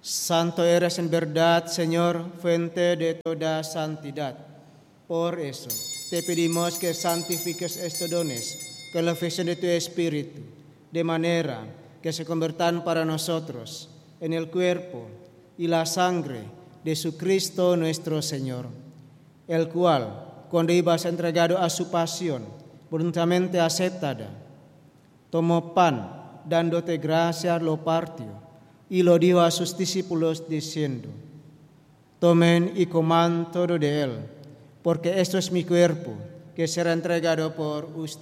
Santo eres en verdad, Señor, fuente de toda santidad. Por eso, te pedimos que santifiques estos dones con la fusión de tu Espíritu, de manera que se conviertan para nosotros en el cuerpo y la sangre de Jesucristo nuestro Señor, el cual, cuando iba entregado a su pasión, voluntariamente aceptada, tomó pan, dándote gracias, lo partió y lo dio a sus discípulos diciendo: tomen y coman todo de él, porque esto es mi cuerpo, que será entregado por ustedes.